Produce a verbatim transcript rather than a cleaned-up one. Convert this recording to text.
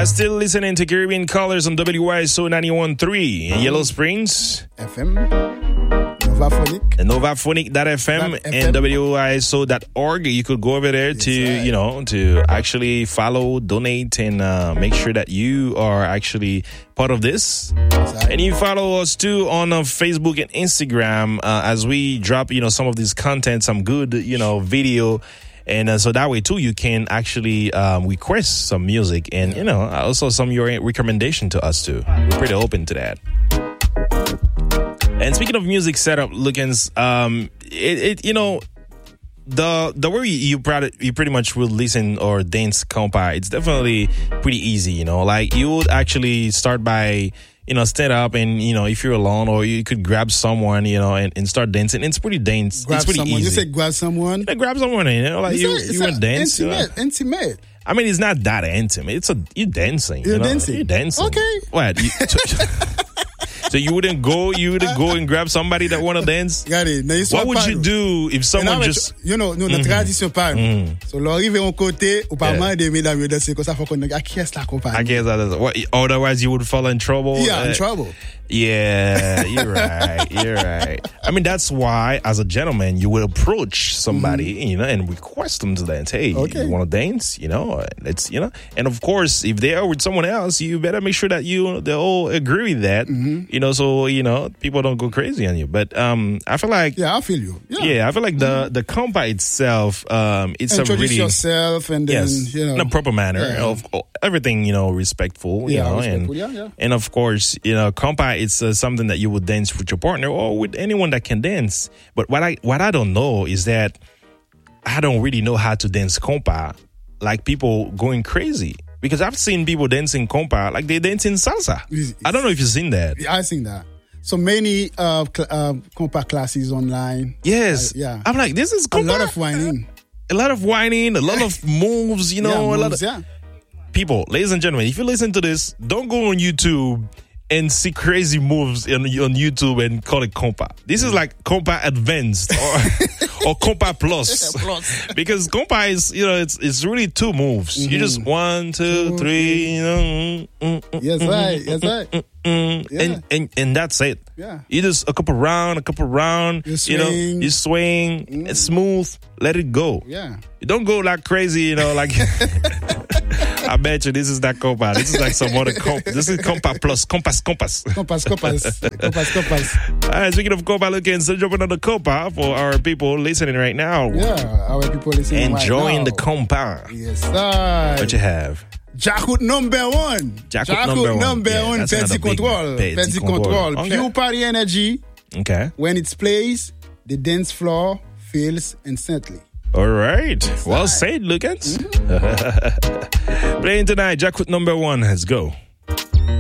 You're still listening to Caribbean Colors on W Y S O ninety-one point three in Yellow Springs. F M. Novaphonic. Novaphonic dot F M and W Y S O dot org. You could go over there yes, to, right. you know, to actually follow, donate, and uh, make sure that you are actually part of this. Yes, right. And you follow us too on uh, Facebook and Instagram uh, as we drop, you know, some of this content, some good, you know, video. And uh, so that way, too, you can actually um, request some music and, yeah. you know, also some of your recommendation to us, too. We're pretty open to that. And speaking of music setup, Lookins, um, it, it you know, the the way you probably, you pretty much will listen or dance compa, it's definitely pretty easy, you know. Like, you would actually start by, you know, stand up and, you know, if you're alone, or you could grab someone, you know, and, and start dancing. It's pretty dance. Grab it's pretty someone. easy. You say grab someone? Yeah, grab someone, you know, like it's you, a, you want to dance. Intimate, you know? intimate. I mean, it's not that intimate. It's a, you're dancing. You're you know? dancing? You're dancing. Okay. What? You, so you wouldn't go, you wouldn't go and grab somebody that want to dance? Got it. What would you do if someone just... You know, no, mm-hmm. the tradition part. Mm-hmm. So, l'arrive on côté, ou pas mal de mesdames, de danser, comme ça, faut qu'on, à qui est-ce la compagnie? I guess that is, otherwise you would fall in trouble. Yeah, uh, in trouble. Yeah, you're right. You're right. I mean, that's why, as a gentleman, you would approach somebody, mm-hmm. you know, and request them to dance. Hey, okay. you want to dance? You know, let's, you know. And of course, if they are with someone else, you better make sure that you they all agree with that. Mm-hmm. You know, so you know people don't go crazy on you. But um, I feel like yeah, I feel you. Yeah, yeah I feel like the mm-hmm. the compa itself, um, it's Introduce a really yourself and then yes, you know in a proper manner yeah. of everything, you know, respectful. Yeah, you know, respectful. and Yeah, yeah. and of course, you know, compa it's uh, something that you would dance with your partner or with anyone that can dance. But what I what I don't know is that I don't really know how to dance compa like people going crazy. Because I've seen people dancing compa like they dance in salsa. It's, I don't know if you've seen that. Yeah, I've seen that. So many uh, cl- uh, compa classes online. Yes. Uh, yeah. I'm like, this is compa. A lot of whining. A lot of whining, a lot of moves, you know. Yeah, a moves, lot of yeah. People, ladies and gentlemen, if you listen to this, don't go on YouTube and see crazy moves on, on YouTube and call it compa. This is like compa advanced or or compa plus. plus. Because compa is, you know, it's it's really two moves. Mm-hmm. You just one, two, two three, you know. Mm, mm, yes, mm, right. Mm, yes, right. Mm, mm, yeah. and, and and that's it. Yeah. You just a couple round, a couple round. You, you know, you swing. Mm. It's smooth. Let it go. Yeah. You don't go like crazy, you know, like. I bet you this is not compa. This is like some other comp. This is compa plus. Compass, compass. Compass, compass. compass, compass. All right, speaking of compa, look and so jumping on the compa for our people listening right now. Yeah, our people listening Enjoying right the compa. Yes, sir. What you have? Jackut number one. Jackut, Jackut number one. number Yeah, one. Petit control. Petit control. Okay. Pure party energy. Okay. When it plays, the dance floor feels instantly. All right. Well said, Lucas. Mm-hmm. Playing tonight, Jackut number one. Let's go.